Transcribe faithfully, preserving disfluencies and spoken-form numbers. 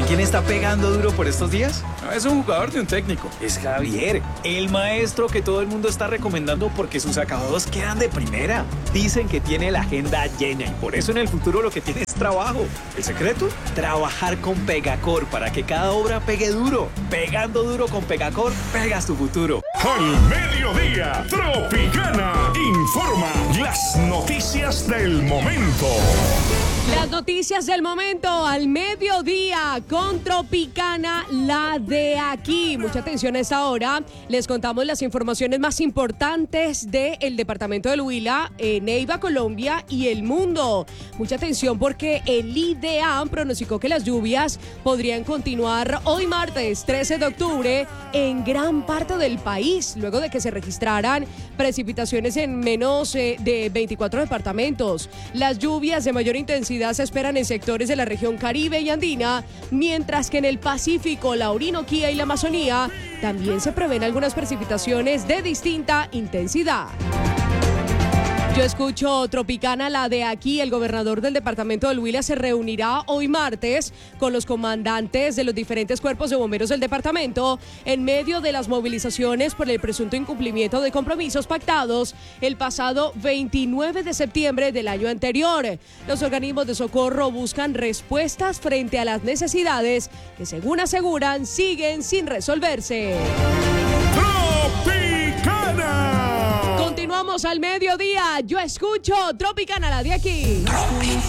¿Saben quién está pegando duro por estos días? No es un jugador de un técnico, es Javier, el maestro que todo el mundo está recomendando porque sus acabados quedan de primera. Dicen que tiene la agenda llena y por eso en el futuro lo que tiene es trabajo. ¿El secreto? Trabajar con Pegacor para que cada obra pegue duro. Pegando duro con Pegacor, pegas tu futuro. Al mediodía, Tropicana informa las noticias del momento. Las noticias del momento al mediodía con Tropicana, la de aquí. Mucha atención a esta hora. Les contamos las informaciones más importantes del departamento del Huila, eh, Neiva, Colombia y el mundo. Mucha atención porque el IDEAM pronosticó que las lluvias podrían continuar hoy martes trece de octubre en gran parte del país, luego de que se registraran precipitaciones en menos eh, de veinticuatro departamentos. Las lluvias de mayor intensidad se esperan en sectores de la región Caribe y Andina, mientras que en el Pacífico, la Orinoquía y la Amazonía también se prevén algunas precipitaciones de distinta intensidad. Yo escucho Tropicana, la de aquí. El gobernador del departamento del Huila se reunirá hoy martes con los comandantes de los diferentes cuerpos de bomberos del departamento en medio de las movilizaciones por el presunto incumplimiento de compromisos pactados el pasado veintinueve de septiembre del año anterior. Los organismos de socorro buscan respuestas frente a las necesidades que, según aseguran, siguen sin resolverse. Tropicana. Continuamos al mediodía. Yo escucho Tropicana, la de aquí.